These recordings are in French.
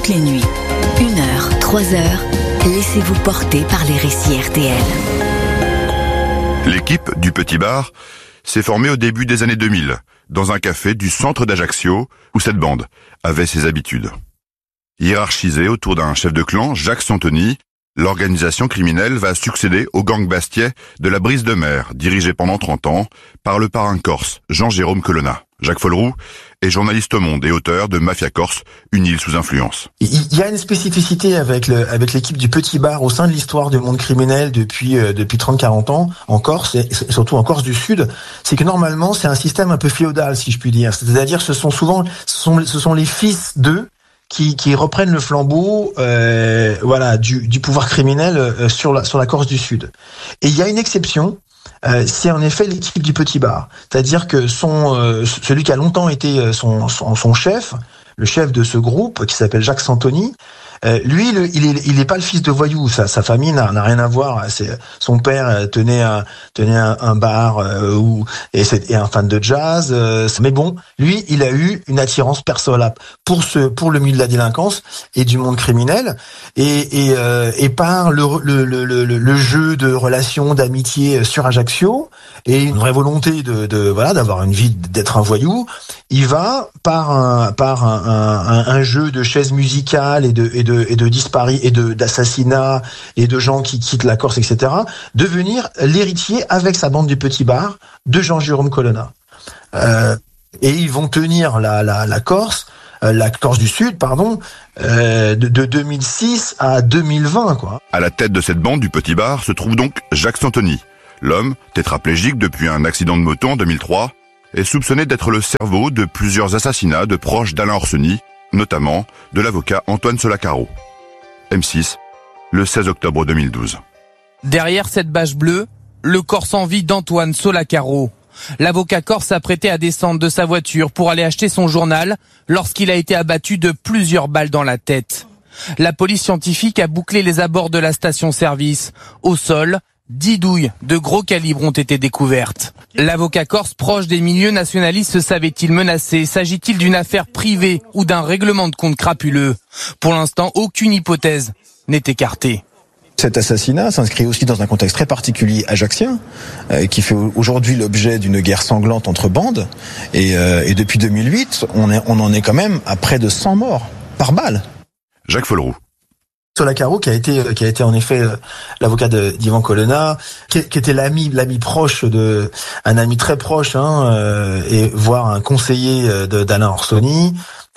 toutes les nuits. 1h, 3h, laissez-vous porter par les récits RTL. L'équipe du Petit Bar s'est formée au début des années 2000, dans un café du centre d'Ajaccio, où cette bande avait ses habitudes. Hiérarchisée autour d'un chef de clan, Jacques Santoni, l'organisation criminelle va succéder au gang bastiais de la Brise de Mer, dirigé pendant 30 ans par le parrain corse, Jean-Jérôme Colonna. Jacques Folleroux est journaliste au Monde et auteur de Mafia Corse, une île sous influence. Il y a une spécificité avec l'équipe du Petit Bar au sein de l'histoire du monde criminel depuis 30-40 ans en Corse, et surtout en Corse du Sud, c'est que normalement c'est un système un peu féodal, si je puis dire. C'est-à-dire ce sont les fils d'eux qui reprennent le flambeau du pouvoir criminel sur la Corse du Sud. Et il y a une exception, c'est en effet l'équipe du Petit Bar. C'est-à-dire que celui qui a longtemps été son chef, le chef de ce groupe, qui s'appelle Jacques Santoni, lui, il est pas le fils de voyou. Sa famille n'a rien à voir. Son père tenait un bar et un fan de jazz. Mais bon, lui, il a eu une attirance personnelle pour le milieu de la délinquance et du monde criminel et par le jeu de relations d'amitié sur Ajaccio et une vraie volonté d'avoir une vie d'être un voyou, il va par un jeu de chaises musicales et de disparis et d'assassinats et de gens qui quittent la Corse, etc., devenir l'héritier avec sa bande du Petit Bar de Jean-Jérôme Colonna. Et ils vont tenir la Corse du Sud, de 2006 à 2020, quoi. À la tête de cette bande du Petit Bar se trouve donc Jacques Santoni. L'homme, tétraplégique depuis un accident de moto en 2003, est soupçonné d'être le cerveau de plusieurs assassinats de proches d'Alain Orsoni, notamment de l'avocat Antoine Solacaro. M6, le 16 octobre 2012. Derrière cette bâche bleue, le corps sans vie d'Antoine Solacaro. L'avocat corse s'apprêtait à descendre de sa voiture pour aller acheter son journal lorsqu'il a été abattu de plusieurs balles dans la tête. La police scientifique a bouclé les abords de la station-service. Au sol, 10 douilles de gros calibre ont été découvertes. L'avocat corse proche des milieux nationalistes se savait-il menacé? S'agit-il d'une affaire privée ou d'un règlement de compte crapuleux? Pour l'instant, aucune hypothèse n'est écartée. Cet assassinat s'inscrit aussi dans un contexte très particulier ajaccien, qui fait aujourd'hui l'objet d'une guerre sanglante entre bandes. Et depuis 2008, on en est quand même à près de 100 morts par balle. Jacques Folleroux. Solacaro, qui a été en effet l'avocat d'Ivan Colonna, qui était l'ami proche un ami très proche, et voire un conseiller d'Alain Orsoni,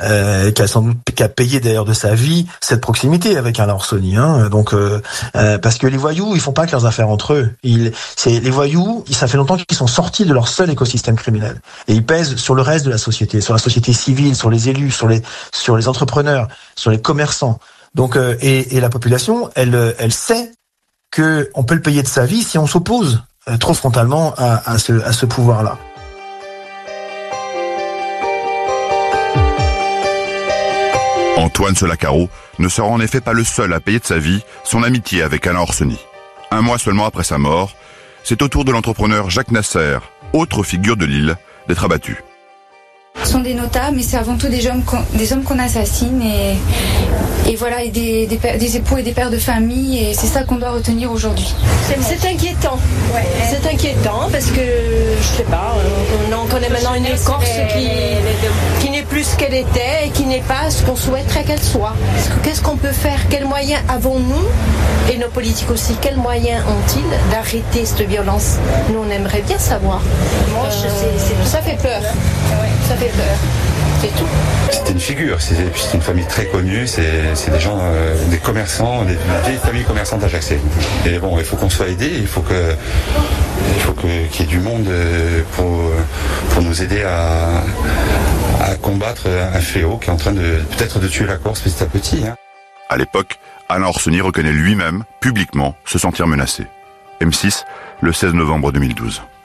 qui a payé d'ailleurs de sa vie cette proximité avec Alain Orsoni, donc parce que les voyous, ils font pas que leurs affaires entre eux. Les voyous, ça fait longtemps qu'ils sont sortis de leur seul écosystème criminel et ils pèsent sur le reste de la société, sur la société civile, sur les élus, sur les entrepreneurs, sur les commerçants. Donc et la population, elle sait que on peut le payer de sa vie si on s'oppose trop frontalement à ce pouvoir-là. Antoine Solacaro ne sera en effet pas le seul à payer de sa vie son amitié avec Alain Orsoni. Un mois seulement après sa mort, c'est au tour de l'entrepreneur Jacques Nasser, autre figure de l'île, d'être abattu. Ce sont des notables, mais c'est avant tout des hommes qu'on assassine et voilà, et des époux et des pères de famille, et c'est ça qu'on doit retenir aujourd'hui. C'est inquiétant. Ouais. C'est inquiétant parce que, je sais pas, on connaît maintenant une Corse qui n'est plus ce qu'elle était et qui n'est pas ce qu'on souhaiterait qu'elle soit. Qu'est-ce qu'on peut faire? Quels moyens avons-nous? Et nos politiques aussi, quels moyens ont-ils d'arrêter cette violence? Nous, on aimerait bien savoir. Ça fait peur. Ça fait peur. C'est tout. C'était une figure, c'est une famille très connue, c'est des gens, des commerçants, des vieilles familles commerçantes d'Ajaccio. Et bon, il faut qu'on soit aidés, il faut qu'il y ait du monde pour nous aider à combattre un fléau qui est en train peut-être de tuer la Corse petit à petit. À l'époque, Alain Orsoni reconnaît lui-même, publiquement, se sentir menacé. M6, le 16 novembre 2012.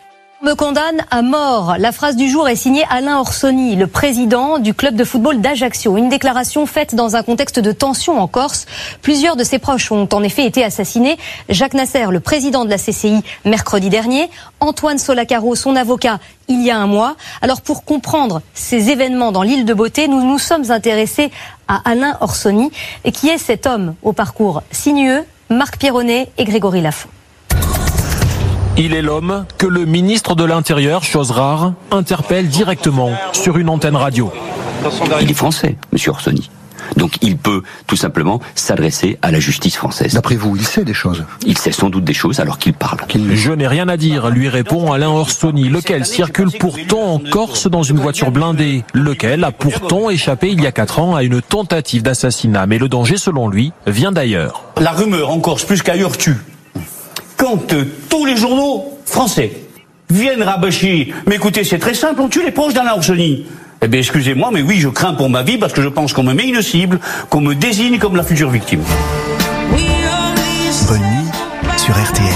Me condamne à mort. La phrase du jour est signée Alain Orsoni, le président du club de football d'Ajaccio. Une déclaration faite dans un contexte de tension en Corse. Plusieurs de ses proches ont en effet été assassinés. Jacques Nasser, le président de la CCI, mercredi dernier. Antoine Solacaro, son avocat, il y a un mois. Alors pour comprendre ces événements dans l'île de Beauté, nous nous sommes intéressés à Alain Orsoni, et qui est cet homme au parcours sinueux, Marc Pironnet et Grégory Lafont. Il est l'homme que le ministre de l'Intérieur, chose rare, interpelle directement sur une antenne radio. Il est français, monsieur Orsoni. Donc il peut tout simplement s'adresser à la justice française. D'après vous, il sait des choses? Il sait sans doute des choses alors qu'il parle. Je n'ai rien à dire, lui répond Alain Orsoni, lequel circule pourtant en Corse dans une voiture blindée, lequel a pourtant échappé il y a 4 ans à une tentative d'assassinat. Mais le danger, selon lui, vient d'ailleurs. La rumeur en Corse, plus qu'ailleurs, tue. Quand tous les journaux français viennent rabâcher, mais écoutez, c'est très simple, on tue les proches d'Alain Orsoni. Eh bien, excusez-moi, mais oui, je crains pour ma vie parce que je pense qu'on me met une cible, qu'on me désigne comme la future victime. Bonne nuit sur RTL.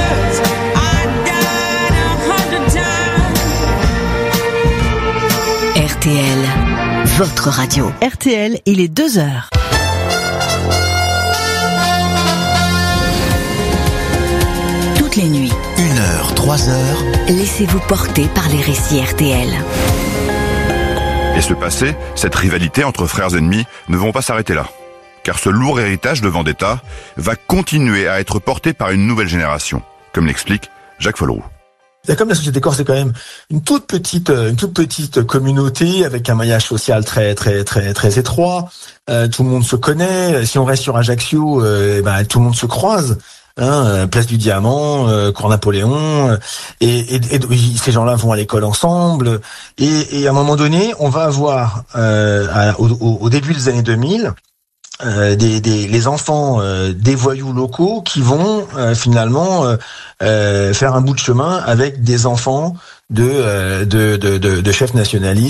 RTL, votre radio. RTL, il est 2h. Toutes les nuits, 1h, 3h. laissez-vous porter par les récits RTL. Et ce passé, cette rivalité entre frères ennemis, ne vont pas s'arrêter là. Car ce lourd héritage de vendetta va continuer à être porté par une nouvelle génération, comme l'explique Jacques Folleroux. Comme la société corse, c'est quand même une toute petite communauté avec un maillage social très étroit. Tout le monde se connaît. Si on reste sur Ajaccio, tout le monde se croise. Place du Diamant, Cours Napoléon, et ces gens-là vont à l'école ensemble. Et à un moment donné, on va avoir au début des années 2000 les enfants des voyous locaux qui vont finalement faire un bout de chemin avec des enfants de chefs nationalistes.